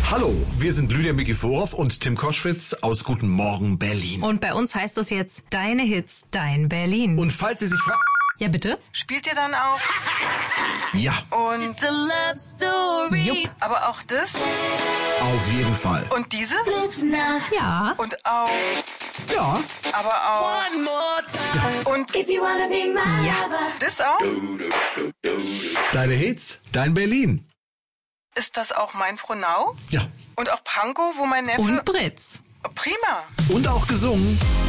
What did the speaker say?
Hallo, wir sind Lydia Mikiforov und Tim Koschwitz aus Guten Morgen Berlin. Und bei uns heißt das jetzt Deine Hits, Dein Berlin. Und falls Sie sich fragen... Ja, bitte? Spielt ihr dann auch? Ja, Und It's a love story. Jupp. aber auch das? auf jeden Fall. Und dieses? Ja. Und auch, Ja, aber auch. One more time. Und If you wanna be my Ja. lover. das auch? deine Hits, dein Berlin. Ist das auch mein Frohnau? Ja, Und auch Pankow, wo mein Neffe... Und Britz. Prima. und auch gesungen.